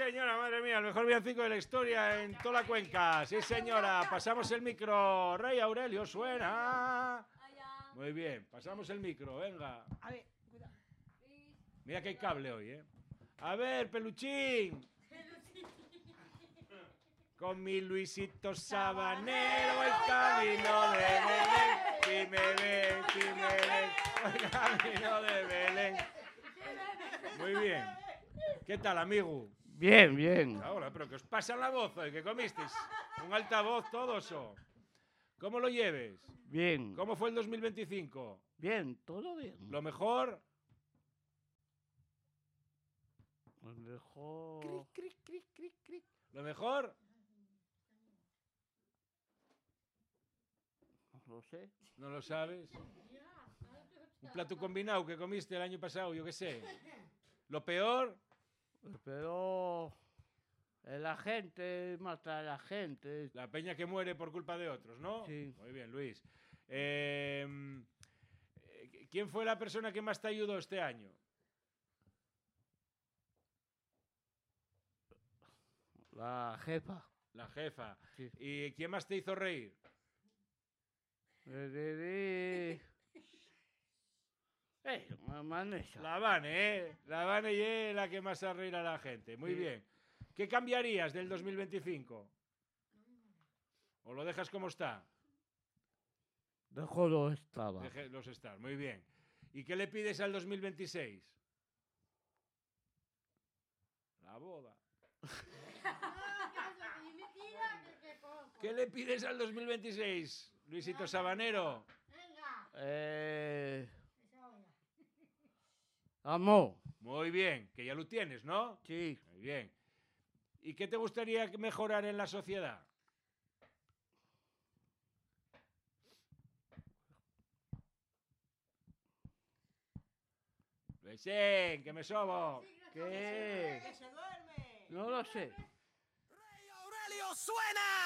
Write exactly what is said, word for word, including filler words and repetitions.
señora, madre mía, el mejor villancico de la historia en toda la cuenca. Sí, señora, pasamos el micro. Rey Aurelio, suena. Muy bien, pasamos el micro, venga. A ver, cuidado. Mira que hay cable hoy, ¿eh? A ver, peluchín. Con mi Luisito Sabanero, el camino de Belén. Si me ven, si me ven, el camino de Belén. Muy bien. ¿Qué tal, amigo? Bien, bien. Ahora, pero que os pasa la voz hoy, que comisteis un altavoz todos o. ¿Cómo lo lleves? Bien. ¿Cómo fue el dos mil veinticinco? Bien, todo bien. ¿Lo mejor? Lo mejor. Cric, cric, cric, cric, cric. ¿Lo mejor? No lo sé. ¿No lo sabes? Un plato combinado que comiste el año pasado, yo qué sé. ¿Lo peor? Pero la gente mata a la gente. La peña que muere por culpa de otros, ¿no? Sí. Muy bien, Luis. Eh, ¿Quién fue la persona que más te ayudó este año? La jefa. La jefa. Sí. ¿Y quién más te hizo reír? Eh, Vanessa. La Vane, ¿eh? La Vane es la que más hace reír a la gente. Muy Sí. bien. ¿Qué cambiarías del dos mil veinticinco? ¿O lo dejas como está? Dejó lo estaba. Déjelos estar, muy bien. ¿Y qué le pides al dos mil veintiséis? La boda. ¿Qué le pides al dos mil veintiséis, Luisito Sabanero? Eh... Amor. Muy bien, que ya lo tienes, ¿no? Sí. Muy bien. ¿Y qué te gustaría mejorar en la sociedad? Luisín, que me sobo. ¿Qué? ¡Que se duerme! No lo sé. Rey Aurelio suena.